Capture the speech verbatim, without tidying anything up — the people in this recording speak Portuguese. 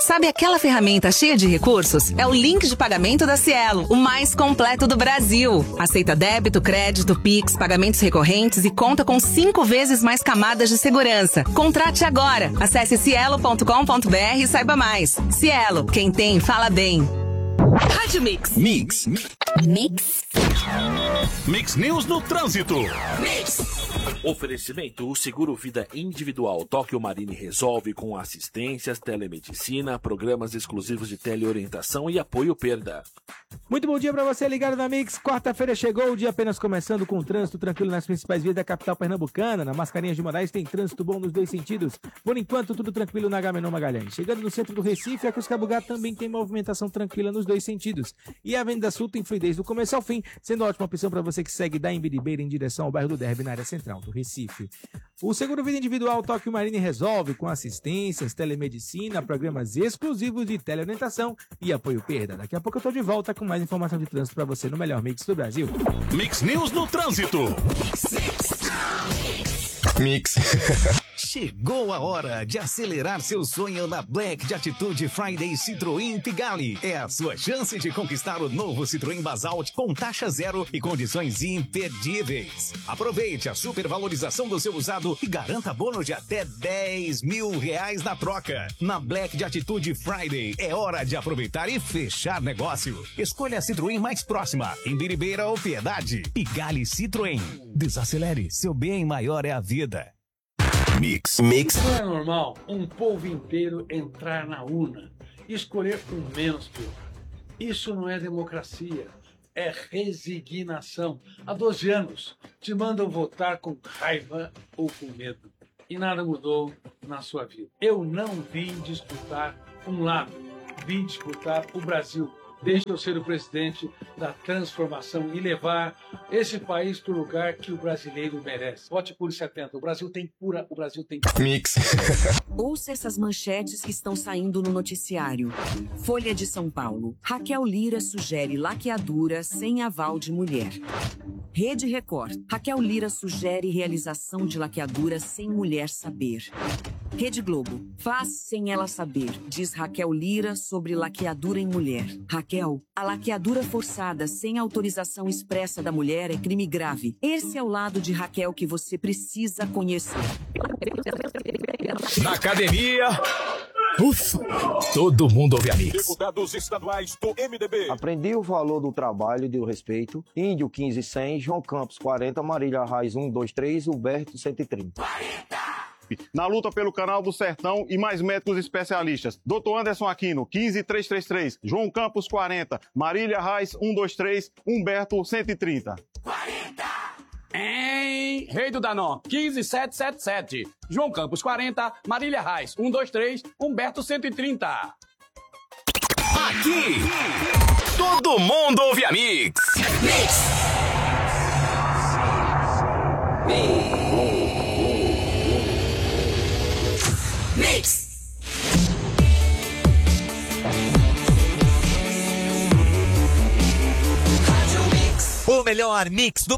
Sabe aquela ferramenta cheia de recursos? É o link de pagamento da Cielo, o mais completo do Brasil. Aceita débito, crédito, Pix, pagamentos recorrentes e conta com cinco vezes mais camadas de segurança. Contrate agora. Acesse cielo ponto com ponto br e saiba mais. Cielo, quem tem, fala bem. Rádio Mix. Mix. Mix. Mix News no trânsito. Mix. Oferecimento: o seguro vida individual Tóquio Marine resolve com assistências, telemedicina, programas exclusivos de teleorientação e apoio perda. Muito bom dia para você ligado na Mix. Quarta-feira chegou, o dia apenas começando com trânsito tranquilo nas principais vias da capital pernambucana. Na Mascarenhas de Moraes tem trânsito bom nos dois sentidos. Por enquanto, tudo tranquilo na Agamenon Magalhães. Chegando no centro do Recife, a Cuscabugá também tem movimentação tranquila nos dois sentidos. E a Avenida Sul tem fluidez do começo ao fim, sendo ótima opção para você que segue da Embiribeira em direção ao bairro do Derby, na área central do Recife. O seguro vida individual Tóquio Marine resolve com assistências, telemedicina, programas exclusivos de teleorientação e apoio perda. Daqui a pouco eu tô de volta com mais informação de trânsito para você no melhor Mix do Brasil. Mix News no trânsito. Mix. Chegou a hora de acelerar seu sonho na Black de Atitude Friday Citroën Pigali. É a sua chance de conquistar o novo Citroën Basalt com taxa zero e condições imperdíveis. Aproveite a supervalorização do seu usado e garanta bônus de até dez mil reais na troca. Na Black de Atitude Friday é hora de aproveitar e fechar negócio. Escolha a Citroën mais próxima, em Biribeira ou Piedade. Pigali Citroën. Desacelere, seu bem maior é a vida. Mix. Mix. Não é normal um povo inteiro entrar na urna e escolher o menos pior. Isso não é democracia, é resignação. Há doze anos te mandam votar com raiva ou com medo. E nada mudou na sua vida. Eu não vim disputar um lado, vim disputar o Brasil. Deixa eu ser o presidente da transformação e levar esse país para o lugar que o brasileiro merece. Vote Cura setenta. O Brasil tem cura, o Brasil tem... Mix. Ouça essas manchetes que estão saindo no noticiário. Folha de São Paulo. Raquel Lira sugere laqueadura sem aval de mulher. Rede Record. Raquel Lira sugere realização de laqueadura sem mulher saber. Rede Globo. Faz sem ela saber, diz Raquel Lira sobre laqueadura em mulher. Raquel, a laqueadura forçada sem autorização expressa da mulher é crime grave. Esse é o lado de Raquel que você precisa conhecer. Na academia... Ufa! Todo mundo ouve a Mix. Deputados estaduais do M D B. Aprendi o valor do trabalho e do respeito. Índio quinze cem, João Campos quarenta, Marília Reis um dois três, Huberto cento e trinta. quarenta! Na luta pelo Canal do Sertão e mais médicos especialistas. doutor Anderson Aquino, quinze trezentos e trinta e três. João Campos, quarenta. Marília Reis, cento e vinte e três. Humberto, cento e trinta. quarenta! Hein? Rei do Danó, quinze setecentos e setenta e sete. João Campos, quarenta. Marília Reis, cento e vinte e três. Humberto, cento e trinta. Aqui, todo mundo ouve a Mix. Mix. Mix. O melhor mix do